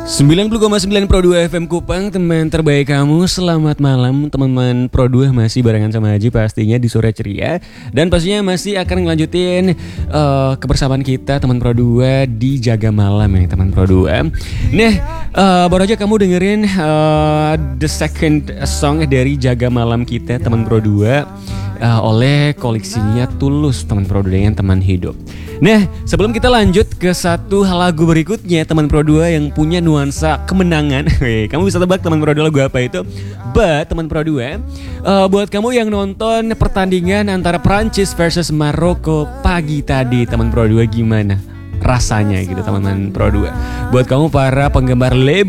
90,9 Pro 2 FM Kupang, teman terbaik kamu. Selamat malam teman-teman Pro 2, masih barengan sama Haji pastinya di sore ceria. Dan pastinya masih akan ngelanjutin kebersamaan kita teman Pro 2 di Jaga Malam ya teman Pro 2. Nah, baru aja kamu dengerin the second song dari Jaga Malam kita teman Pro 2 oleh koleksinya Tulus teman Pro 2 dengan teman hidup. Nah, sebelum kita lanjut ke satu lagu berikutnya teman Pro 2 yang punya nuansa kemenangan. Kamu bisa tebak teman Pro 2 lagu apa itu? But teman Pro 2, buat kamu yang nonton pertandingan antara Prancis versus Maroko pagi tadi teman Pro 2, gimana rasanya gitu teman-teman Pro 2? Buat kamu para penggemar